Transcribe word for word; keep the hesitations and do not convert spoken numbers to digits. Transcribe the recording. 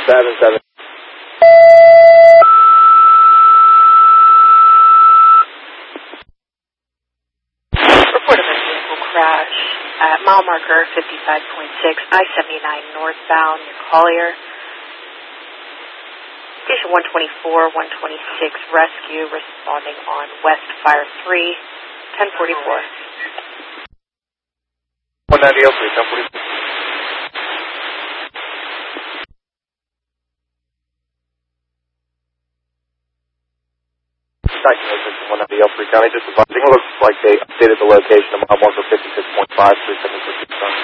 seven seven. Report of a vehicle crash at mile marker fifty-five point six, I seventy-nine northbound, Collier. Station one twenty-four, one twenty-six rescue responding on West Fire three, ten forty-four. one ninety L three, ten forty-four. one ninety L three County, just advising, it looks like they updated the location of mile marker fifty-six point five, three seven six.